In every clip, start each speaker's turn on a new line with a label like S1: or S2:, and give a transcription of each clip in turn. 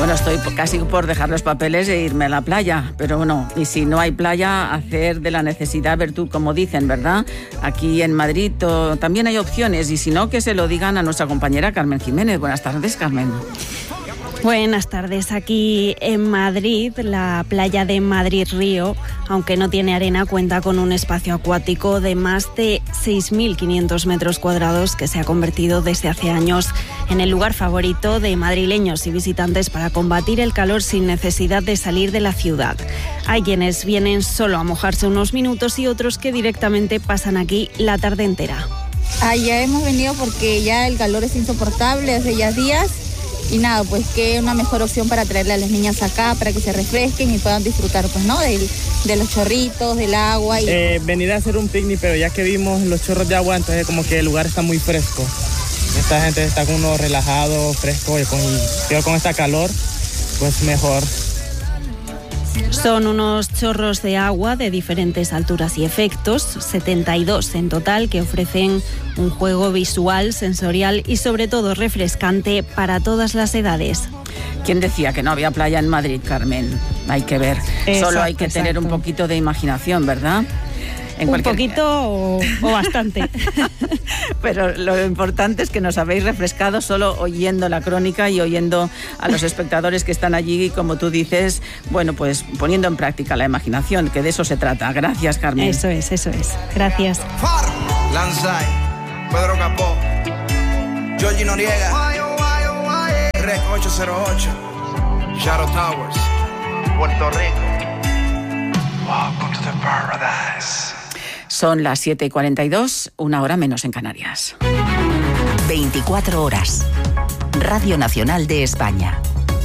S1: Bueno, estoy casi por dejar los papeles e irme a la playa, pero bueno, y si no hay playa, hacer de la necesidad virtud, como dicen, ¿verdad? Aquí en Madrid también hay opciones, y si no, que se lo digan a nuestra compañera Carmen Jiménez. Buenas tardes, Carmen.
S2: Buenas tardes. Aquí en Madrid, la playa de Madrid Río, aunque no tiene arena, cuenta con un espacio acuático de más de 6.500 metros cuadrados que se ha convertido desde hace años en el lugar favorito de madrileños y visitantes para combatir el calor sin necesidad de salir de la ciudad. Hay quienes vienen solo a mojarse unos minutos y otros que directamente pasan aquí la tarde entera.
S3: Ya hemos venido porque ya el calor es insoportable hace ya días. Y nada, pues que una mejor opción para traerle a las niñas acá, para que se refresquen y puedan disfrutar, pues, ¿no? De los chorritos, del agua.
S4: Venir a hacer un picnic, pero ya que vimos los chorros de agua, entonces como que el lugar está muy fresco. Esta gente está con uno relajado, fresco, y con esta calor, pues mejor.
S2: Son unos chorros de agua de diferentes alturas y efectos, 72 en total, que ofrecen un juego visual, sensorial y sobre todo refrescante para todas las edades.
S1: ¿Quién decía que no había playa en Madrid, Carmen? Hay que ver. Solo hay que tener un poquito de imaginación, ¿verdad?
S2: Un poquito o bastante.
S1: Pero lo importante es que nos habéis refrescado solo oyendo la crónica y oyendo a los espectadores que están allí, y como tú dices, bueno, pues poniendo en práctica la imaginación, que de eso se trata. Gracias, Carmen.
S2: Eso es. Gracias.
S5: Lanzai, Pedro Capó, Georgie Noriega, Rec 808, Shadow Towers, Puerto Rico. Welcome to the paradise.
S1: Son las 7:42, 1 hora menos en Canarias.
S6: 24 horas. Radio Nacional de España.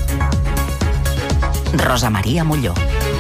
S6: Rosa María Molló.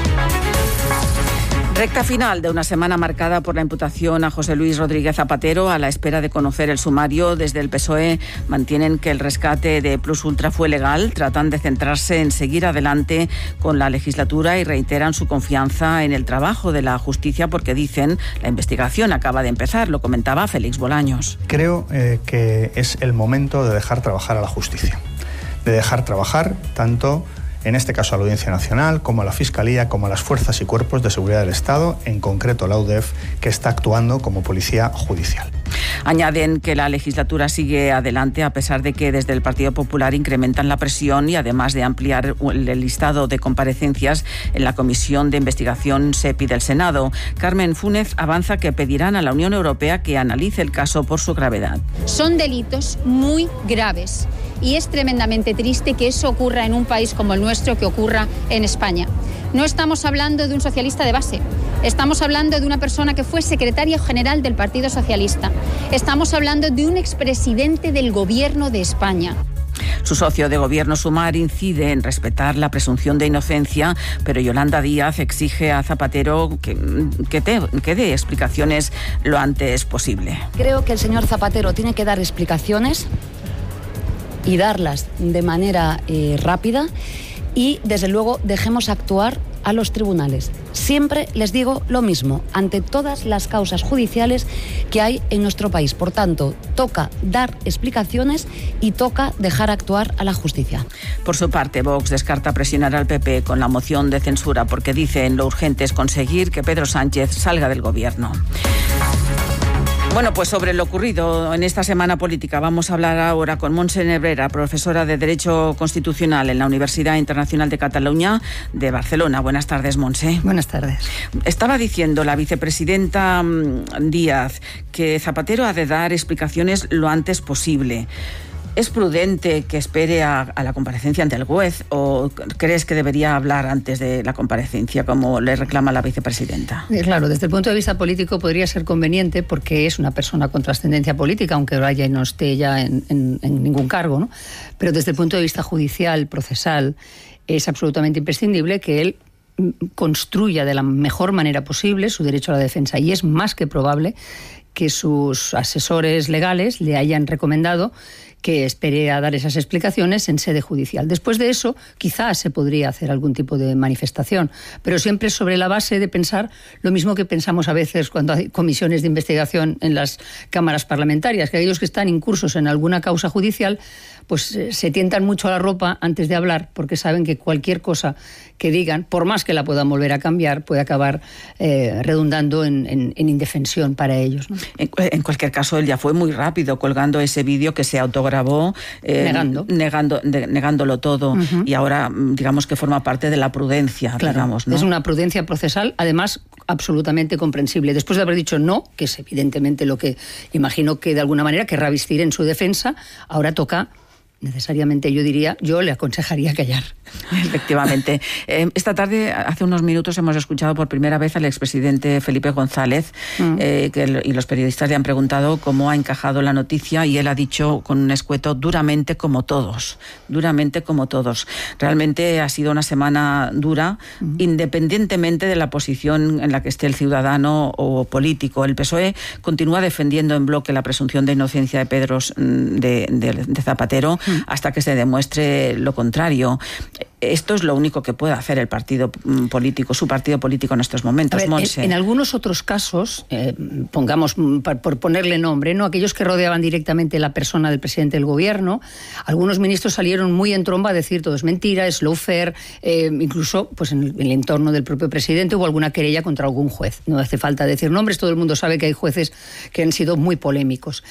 S1: Recta final de una semana marcada por la imputación a José Luis Rodríguez Zapatero. A la espera de conocer el sumario, desde el PSOE mantienen que el rescate de Plus Ultra fue legal, tratan de centrarse en seguir adelante con la legislatura y reiteran su confianza en el trabajo de la justicia porque dicen la investigación acaba de empezar, lo comentaba Félix Bolaños.
S7: Creo que es el momento de dejar trabajar a la justicia, de dejar trabajar tanto en este caso a la Audiencia Nacional, como a la Fiscalía, como a las fuerzas y cuerpos de seguridad del Estado, en concreto la UDEF, que está actuando como policía judicial.
S1: Añaden que la legislatura sigue adelante a pesar de que desde el Partido Popular incrementan la presión y además de ampliar el listado de comparecencias en la Comisión de Investigación SEPI del Senado. Carmen Fúnez avanza que pedirán a la Unión Europea que analice el caso por su gravedad.
S8: Son delitos muy graves y es tremendamente triste que eso ocurra en un país como el nuestro, que ocurra en España. No estamos hablando de un socialista de base, estamos hablando de una persona que fue secretaria general del Partido Socialista, estamos hablando de un expresidente del Gobierno de España.
S1: Su socio de gobierno, Sumar, incide en respetar la presunción de inocencia, pero Yolanda Díaz exige a Zapatero que dé explicaciones lo antes posible.
S9: Creo que el señor Zapatero tiene que dar explicaciones y darlas de manera rápida, y desde luego dejemos actuar a los tribunales. Siempre les digo lo mismo, ante todas las causas judiciales que hay en nuestro país. Por tanto, toca dar explicaciones y toca dejar actuar a la justicia.
S1: Por su parte, Vox descarta presionar al PP con la moción de censura porque dicen lo urgente es conseguir que Pedro Sánchez salga del gobierno. Bueno, pues sobre lo ocurrido en esta semana política vamos a hablar ahora con Montse Nebrera, profesora de Derecho Constitucional en la Universidad Internacional de Cataluña de Barcelona. Buenas tardes, Montse.
S10: Buenas tardes.
S1: Estaba diciendo la vicepresidenta Díaz que Zapatero ha de dar explicaciones lo antes posible. ¿Es prudente que espere a la comparecencia ante el juez o crees que debería hablar antes de la comparecencia, como le reclama la vicepresidenta?
S10: Claro, desde el punto de vista político podría ser conveniente porque es una persona con trascendencia política, aunque vaya y no esté ya en ningún cargo, ¿no? Pero desde el punto de vista judicial, procesal, es absolutamente imprescindible que él construya de la mejor manera posible su derecho a la defensa, y es más que probable que sus asesores legales le hayan recomendado que espere a dar esas explicaciones en sede judicial. Después de eso, quizás se podría hacer algún tipo de manifestación, pero siempre sobre la base de pensar lo mismo que pensamos a veces cuando hay comisiones de investigación en las cámaras parlamentarias, que aquellos que están incursos en alguna causa judicial pues se tientan mucho a la ropa antes de hablar, porque saben que cualquier cosa que digan, por más que la puedan volver a cambiar, puede acabar redundando en indefensión para ellos, ¿no?
S1: En cualquier caso, él ya fue muy rápido colgando ese vídeo que se autograbó, negándolo todo, y ahora digamos que forma parte de la prudencia,
S10: claro,
S1: digamos, ¿no?
S10: Es una prudencia procesal, además absolutamente comprensible. Después de haber dicho no, que es evidentemente lo que imagino que de alguna manera querrá vestir en su defensa, ahora toca necesariamente, yo le aconsejaría callar.
S1: Efectivamente. Esta tarde, hace unos minutos, hemos escuchado por primera vez al expresidente Felipe González, y los periodistas le han preguntado cómo ha encajado la noticia, y él ha dicho con un escueto: duramente como todos. Realmente ha sido una semana dura, independientemente de la posición en la que esté el ciudadano o político. El PSOE continúa defendiendo en bloque la presunción de inocencia de Pedro de Zapatero, hasta que se demuestre lo contrario. Esto es lo único que puede hacer el partido político, su partido político en estos momentos.
S10: A ver,
S1: Montse.
S10: en algunos otros casos, pongamos por ponerle nombre, ¿no?, aquellos que rodeaban directamente la persona del presidente del gobierno, algunos ministros salieron muy en tromba a decir todo es mentira, es lawfare, incluso pues en el entorno del propio presidente hubo alguna querella contra algún juez. No hace falta decir nombres, todo el mundo sabe que hay jueces que han sido muy polémicos.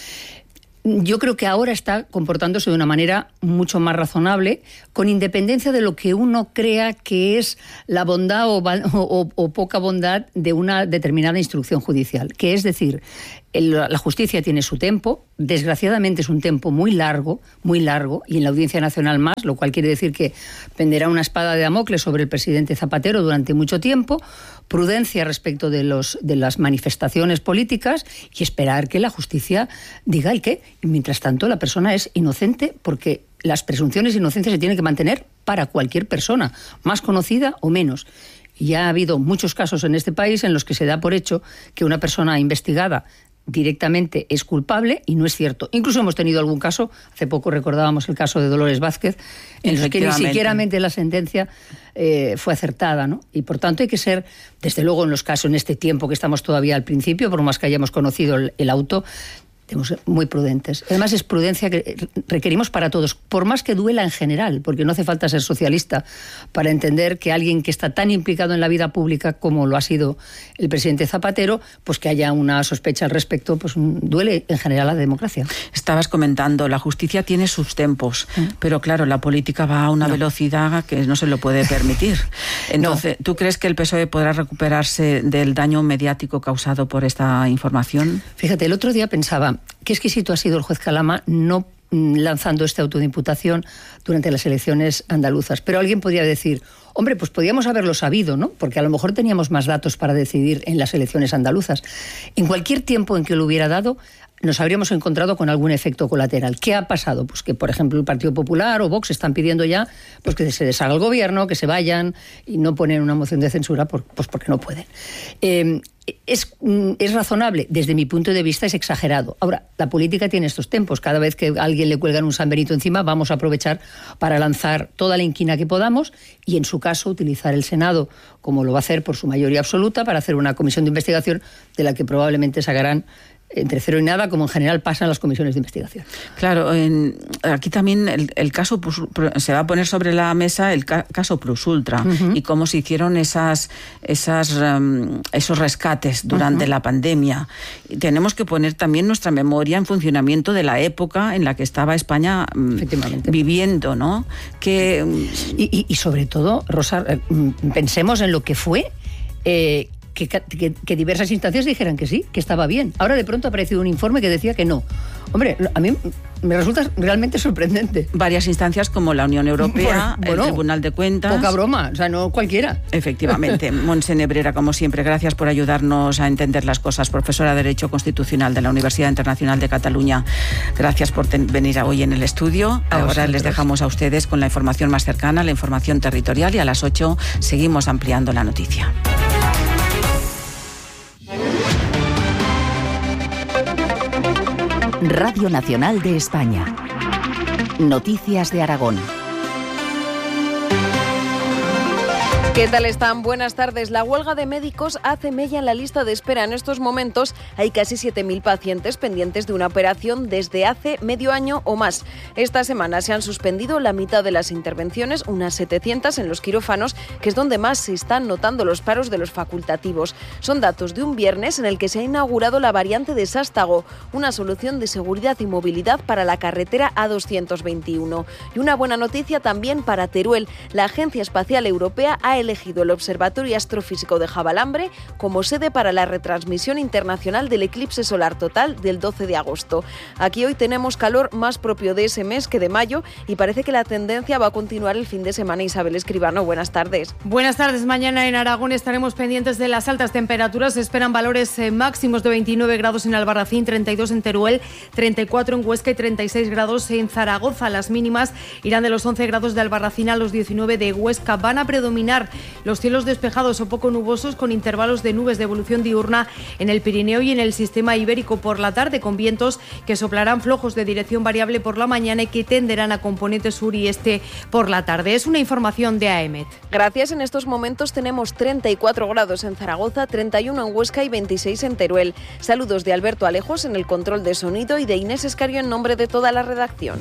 S10: Yo creo que ahora está comportándose de una manera mucho más razonable, con independencia de lo que uno crea que es la bondad o poca bondad de una determinada instrucción judicial. Que es decir, la justicia tiene su tiempo, desgraciadamente es un tiempo muy largo, y en la Audiencia Nacional más, lo cual quiere decir que penderá una espada de Damocles sobre el presidente Zapatero durante mucho tiempo, prudencia respecto de las manifestaciones políticas y esperar que la justicia diga el qué. Y mientras tanto, la persona es inocente, porque las presunciones de inocencia se tienen que mantener para cualquier persona, más conocida o menos. Y ya ha habido muchos casos en este país en los que se da por hecho que una persona investigada directamente es culpable, y no es cierto. Incluso hemos tenido algún caso, hace poco recordábamos el caso de Dolores Vázquez, en el que ni siquiera la sentencia fue acertada, ¿no? Y por tanto hay que ser, desde luego en los casos, en este tiempo que estamos todavía al principio, por más que hayamos conocido el auto, tenemos que ser muy prudentes. Además, es prudencia que requerimos para todos, por más que duela en general, porque no hace falta ser socialista para entender que alguien que está tan implicado en la vida pública como lo ha sido el presidente Zapatero, pues que haya una sospecha al respecto, pues duele en general a la democracia.
S1: Estabas comentando, la justicia tiene sus tempos, pero claro, la política va a una velocidad que no se lo puede permitir. Entonces, ¿tú crees que el PSOE podrá recuperarse del daño mediático causado por esta información?
S10: Fíjate, el otro día pensaba, qué exquisito ha sido el juez Calama no lanzando este auto de imputación durante las elecciones andaluzas. Pero alguien podría decir, hombre, pues podíamos haberlo sabido, ¿no? Porque a lo mejor teníamos más datos para decidir en las elecciones andaluzas. En cualquier tiempo en que lo hubiera dado, nos habríamos encontrado con algún efecto colateral. ¿Qué ha pasado? Pues que, por ejemplo, el Partido Popular o Vox están pidiendo ya pues que se deshaga el gobierno, que se vayan, y no ponen una moción de censura pues porque no pueden. Es razonable, desde mi punto de vista es exagerado. Ahora, la política tiene estos tempos. Cada vez que a alguien le cuelgan un San Benito encima, vamos a aprovechar para lanzar toda la inquina que podamos y, en su caso, utilizar el Senado, como lo va a hacer por su mayoría absoluta, para hacer una comisión de investigación de la que probablemente sacarán entre cero y nada, como en general pasa en las comisiones de investigación.
S1: Claro, aquí también el caso se va a poner sobre la mesa el caso Plus Ultra y cómo se hicieron esos rescates durante la pandemia. Y tenemos que poner también nuestra memoria en funcionamiento de la época en la que estaba España viviendo, ¿no?
S10: Y sobre todo, Rosa, pensemos en lo que fue que diversas instancias dijeran que sí, que estaba bien. Ahora de pronto ha aparecido un informe que decía que no. Hombre, a mí me resulta realmente sorprendente.
S1: Varias instancias como la Unión Europea, el Tribunal de Cuentas.
S10: Poca broma, o sea, no cualquiera.
S1: Efectivamente. Montse Nebrera, como siempre, gracias por ayudarnos a entender las cosas. Profesora de Derecho Constitucional de la Universidad Internacional de Cataluña. Gracias por venir hoy en el estudio. Ahora les dejamos a ustedes con la información más cercana, la información territorial, y a las 8 seguimos ampliando la noticia.
S6: Radio Nacional de España. Noticias de Aragón.
S11: ¿Qué tal están? Buenas tardes. La huelga de médicos hace mella en la lista de espera. En estos momentos hay casi 7.000 pacientes pendientes de una operación desde hace medio año o más. Esta semana se han suspendido la mitad de las intervenciones, unas 700 en los quirófanos, que es donde más se están notando los paros de los facultativos. Son datos de un viernes en el que se ha inaugurado la variante de Sástago, una solución de seguridad y movilidad para la carretera A221. Y una buena noticia también para Teruel. La Agencia Espacial Europea ha elegido el Observatorio Astrofísico de Javalambre como sede para la retransmisión internacional del eclipse solar total del 12 de agosto. Aquí hoy tenemos calor más propio de ese mes que de mayo y parece que la tendencia va a continuar el fin de semana. Isabel Escribano, buenas tardes.
S12: Buenas tardes. Mañana en Aragón estaremos pendientes de las altas temperaturas. Se esperan valores máximos de 29 grados en Albarracín, 32 en Teruel, 34 en Huesca y 36 grados en Zaragoza. Las mínimas irán de los 11 grados de Albarracín a los 19 de Huesca. Van a predominar los cielos despejados o poco nubosos con intervalos de nubes de evolución diurna en el Pirineo y en el sistema ibérico por la tarde, con vientos que soplarán flojos de dirección variable por la mañana y que tenderán a componente sur y este por la tarde. Es una información de AEMET.
S11: Gracias. En estos momentos tenemos 34 grados en Zaragoza, 31 en Huesca y 26 en Teruel. Saludos de Alberto Alejos en el control de sonido y de Inés Escario en nombre de toda la redacción.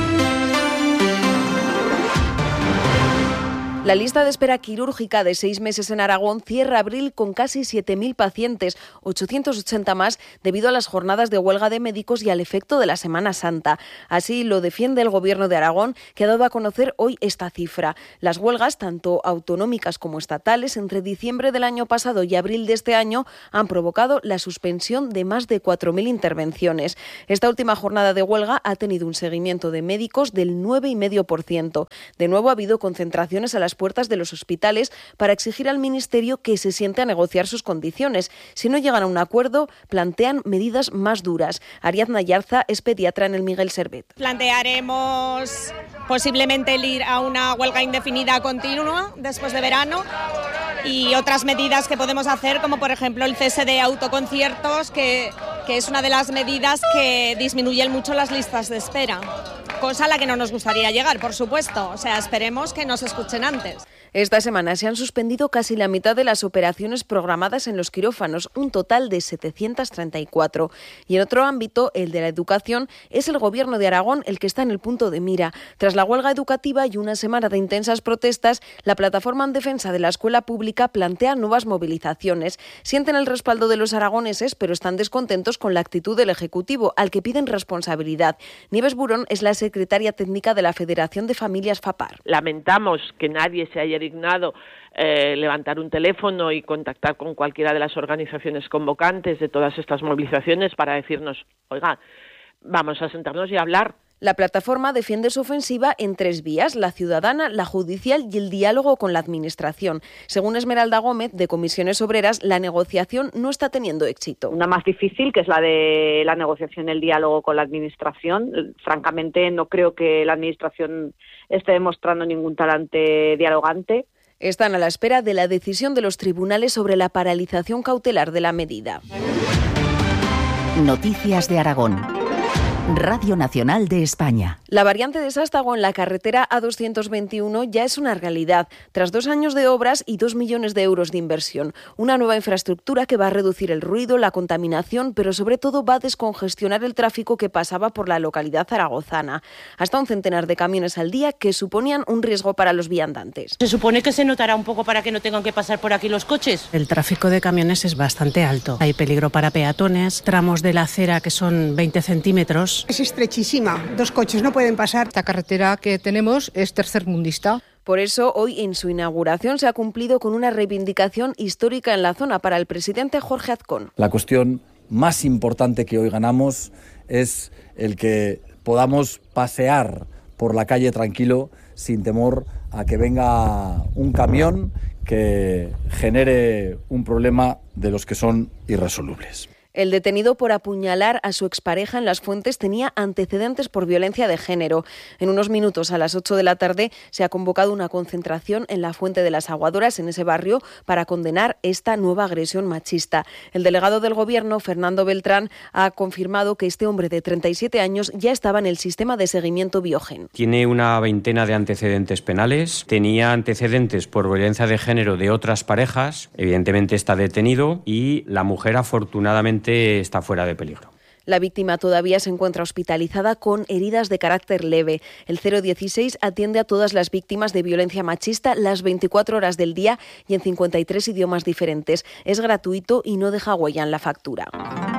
S11: La lista de espera quirúrgica de 6 meses en Aragón cierra abril con casi 7.000 pacientes, 880 más debido a las jornadas de huelga de médicos y al efecto de la Semana Santa. Así lo defiende el Gobierno de Aragón, que ha dado a conocer hoy esta cifra. Las huelgas, tanto autonómicas como estatales, entre diciembre del año pasado y abril de este año, han provocado la suspensión de más de 4.000 intervenciones. Esta última jornada de huelga ha tenido un seguimiento de médicos del 9,5%. De nuevo ha habido concentraciones a las puertas de los hospitales para exigir al Ministerio que se siente a negociar sus condiciones. Si no llegan a un acuerdo, plantean medidas más duras. Ariadna Yarza es pediatra en el Miguel Servet.
S13: Plantearemos posiblemente el ir a una huelga indefinida continua después de verano y otras medidas que podemos hacer, como por ejemplo el cese de autoconciertos, que es una de las medidas que disminuyen mucho las listas de espera. Cosa a la que no nos gustaría llegar, por supuesto. O sea, esperemos que nos escuchen antes.
S11: Esta semana se han suspendido casi la mitad de las operaciones programadas en los quirófanos, un total de 734. Y en otro ámbito, el de la educación, es el Gobierno de Aragón el que está en el punto de mira. Tras la huelga educativa y una semana de intensas protestas, la plataforma en defensa de la escuela pública plantea nuevas movilizaciones. Sienten el respaldo de los aragoneses, pero están descontentos con la actitud del Ejecutivo, al que piden responsabilidad. Nieves Burón es la secretaria técnica de la Federación de Familias FAPAR.
S14: Lamentamos que nadie se haya dignado levantar un teléfono y contactar con cualquiera de las organizaciones convocantes de todas estas movilizaciones para decirnos, oiga, vamos a sentarnos y hablar.
S11: La plataforma defiende su ofensiva en 3 vías, la ciudadana, la judicial y el diálogo con la Administración. Según Esmeralda Gómez, de Comisiones Obreras, la negociación no está teniendo éxito.
S15: Una más difícil, que es la de la negociación y el diálogo con la Administración. Francamente, no creo que la Administración esté demostrando ningún talante dialogante.
S11: Están a la espera de la decisión de los tribunales sobre la paralización cautelar de la medida.
S6: Noticias de Aragón. Radio Nacional de España.
S11: La variante de Sástago en la carretera A221 ya es una realidad, tras 2 años de obras y 2 millones de euros de inversión. Una nueva infraestructura que va a reducir el ruido, la contaminación, pero sobre todo va a descongestionar el tráfico que pasaba por la localidad zaragozana. Hasta un centenar de camiones al día que suponían un riesgo para los viandantes.
S16: Se supone que se notará un poco para que no tengan que pasar por aquí los coches.
S17: El tráfico de camiones es bastante alto. Hay peligro para peatones, tramos de la acera que son 20 centímetros.
S18: Es estrechísima, 2 coches no pueden pasar.
S19: Esta carretera que tenemos es tercermundista.
S11: Por eso, hoy en su inauguración se ha cumplido con una reivindicación histórica en la zona para el presidente Jorge Azcón.
S20: La cuestión más importante que hoy ganamos es el que podamos pasear por la calle tranquilo sin temor a que venga un camión que genere un problema de los que son irresolubles.
S11: El detenido por apuñalar a su expareja en Las Fuentes tenía antecedentes por violencia de género. En unos minutos, a las 8 de la tarde, se ha convocado una concentración en la Fuente de las Aguadoras, en ese barrio, para condenar esta nueva agresión machista. El delegado del Gobierno, Fernando Beltrán, ha confirmado que este hombre de 37 años ya estaba en el sistema de seguimiento Biogen.
S21: Tiene una veintena de antecedentes penales, tenía antecedentes por violencia de género de otras parejas, evidentemente está detenido y la mujer afortunadamente está fuera de peligro.
S11: La víctima todavía se encuentra hospitalizada con heridas de carácter leve. El 016 atiende a todas las víctimas de violencia machista las 24 horas del día y en 53 idiomas diferentes. Es gratuito y no deja huella en la factura.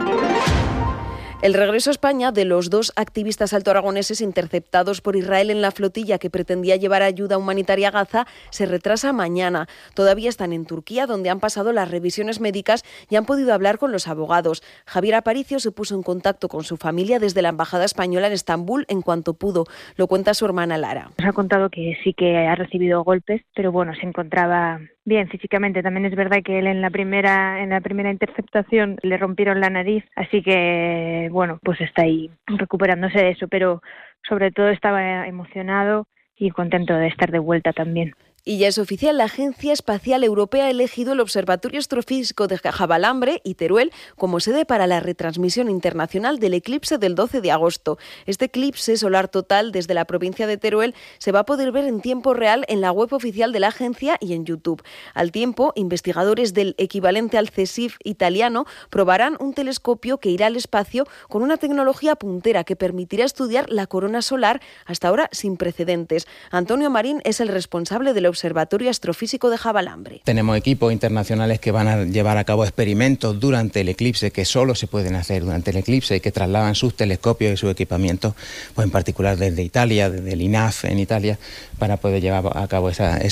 S11: El regreso a España de los 2 activistas altoaragoneses interceptados por Israel en la flotilla que pretendía llevar ayuda humanitaria a Gaza se retrasa mañana. Todavía están en Turquía, donde han pasado las revisiones médicas y han podido hablar con los abogados. Javier Aparicio se puso en contacto con su familia desde la Embajada Española en Estambul en cuanto pudo. Lo cuenta su hermana Lara.
S22: Nos ha contado que sí que ha recibido golpes, pero bueno, se encontraba bien físicamente. También es verdad que él en la primera interceptación le rompieron la nariz, así que bueno, pues está ahí recuperándose de eso, pero sobre todo estaba emocionado y contento de estar de vuelta también.
S11: Y ya es oficial, la Agencia Espacial Europea ha elegido el Observatorio Astrofísico de Jabalambre y Teruel como sede para la retransmisión internacional del eclipse del 12 de agosto. Este eclipse solar total desde la provincia de Teruel se va a poder ver en tiempo real en la web oficial de la agencia y en YouTube. Al tiempo, investigadores del equivalente al CESIF italiano probarán un telescopio que irá al espacio con una tecnología puntera que permitirá estudiar la corona solar hasta ahora sin precedentes. Antonio Marín es el responsable del Observatorio Astrofísico de Jabalambre.
S23: Tenemos equipos internacionales que van a llevar a cabo experimentos durante el eclipse que solo se pueden hacer durante el eclipse y que trasladan sus telescopios y sus equipamientos, pues en particular desde Italia, desde el INAF en Italia, para poder llevar a cabo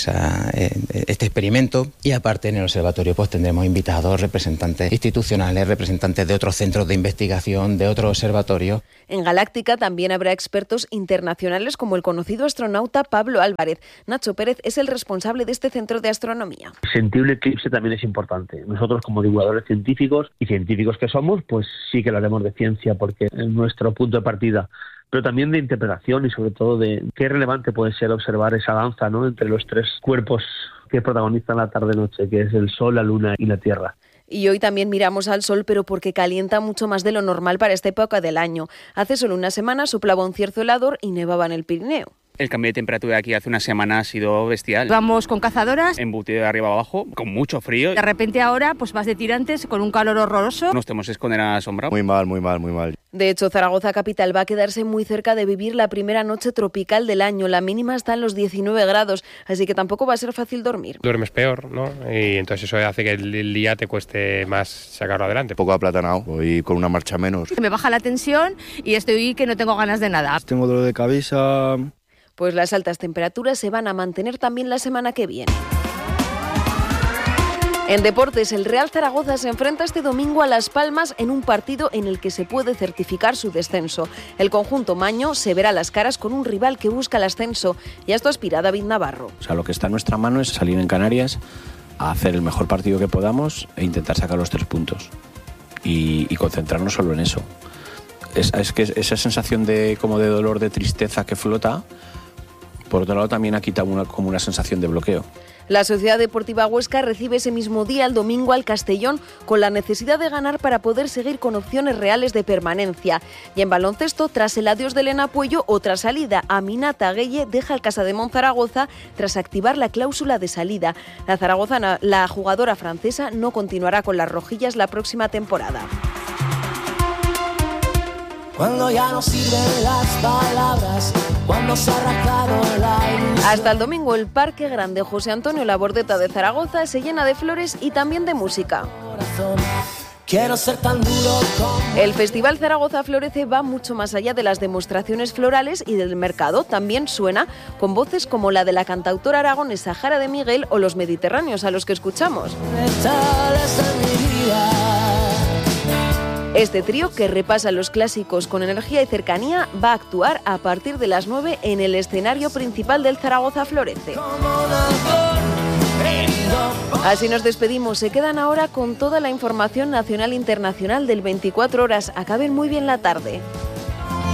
S23: este experimento. Y aparte en el observatorio pues tendremos invitados, representantes institucionales, representantes de otros centros de investigación, de otros observatorios.
S11: En Galáctica también habrá expertos internacionales como el conocido astronauta Pablo Álvarez. Nacho Pérez es el responsable de este centro de astronomía.
S24: Sentir el eclipse también es importante. Nosotros como divulgadores científicos y científicos que somos, pues sí que lo haremos de ciencia porque es nuestro punto de partida, pero también de interpretación y sobre todo de qué relevante puede ser observar esa danza, ¿no?, entre los 3 cuerpos que protagonizan la tarde-noche, que es el Sol, la Luna y la Tierra.
S11: Y hoy también miramos al sol, pero porque calienta mucho más de lo normal para esta época del año. Hace solo una semana soplaba un cierzo helador y nevaba en el Pirineo.
S25: El cambio de temperatura aquí hace una semana ha sido bestial.
S26: Vamos con cazadoras.
S25: Embutido de arriba abajo, con mucho frío.
S26: De repente ahora pues vas de tirantes con un calor horroroso.
S25: Nos tenemos que esconder a la sombra.
S24: Muy mal, muy mal, muy mal.
S11: De hecho, Zaragoza capital va a quedarse muy cerca de vivir la primera noche tropical del año. La mínima está en los 19 grados, así que tampoco va a ser fácil dormir.
S27: Duermes peor, ¿no? Y entonces eso hace que el día te cueste más sacarlo adelante.
S24: Un poco aplatanado, voy con una marcha menos.
S26: Me baja la tensión y estoy que no tengo ganas de nada.
S24: Tengo dolor de cabeza.
S11: Pues las altas temperaturas se van a mantener también la semana que viene. En deportes, el Real Zaragoza se enfrenta este domingo a Las Palmas en un partido en el que se puede certificar su descenso. El conjunto maño se verá las caras con un rival que busca el ascenso y a esto aspira David Navarro.
S28: O sea, lo que está en nuestra mano es salir en Canarias a hacer el mejor partido que podamos e intentar sacar los 3 puntos y concentrarnos solo en eso. Es que esa sensación de como de dolor, de tristeza que flota, por otro lado también ha quitado como una sensación de bloqueo.
S11: La Sociedad Deportiva Huesca recibe ese mismo día, el domingo, al Castellón, con la necesidad de ganar para poder seguir con opciones reales de permanencia. Y en baloncesto, tras el adiós de Elena Puello, otra salida. Aminata Gueye deja el Casademont Zaragoza tras activar la cláusula de salida. La zaragozana, la jugadora francesa, no continuará con las rojillas la próxima temporada.
S29: Cuando ya no sirven las palabras, cuando se ha arrancado la ilusión.
S11: Hasta el domingo el Parque Grande José Antonio Labordeta de Zaragoza se llena de flores y también de música.
S29: Quiero ser tan duro como...
S11: El Festival Zaragoza Florece va mucho más allá de las demostraciones florales y del mercado. También suena con voces como la de la cantautora aragonesa Jara de Miguel o los mediterráneos a los que escuchamos. Este trío, que repasa los clásicos con energía y cercanía, va a actuar a partir de las 9 en el escenario principal del Zaragoza Florece.
S29: Como un halcón herido
S11: Así nos despedimos. Se quedan ahora con toda la información nacional e internacional del 24 horas. Acaben muy bien la tarde.